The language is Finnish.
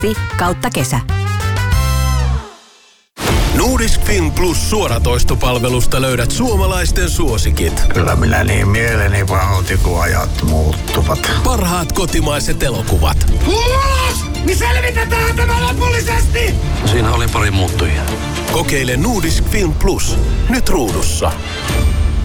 Nordisk.fi/kesä. Nordisk Film Plus -suoratoistopalvelusta löydät suomalaisten suosikit. Kyllä minä niin mieleni pahoitin, kun ajat muuttuvat. Parhaat kotimaiset elokuvat. Ulos! Niin selvitetään tämä lopullisesti! Siinä oli pari muuttujaa. Kokeile Nordisk Film Plus. Nyt ruudussa.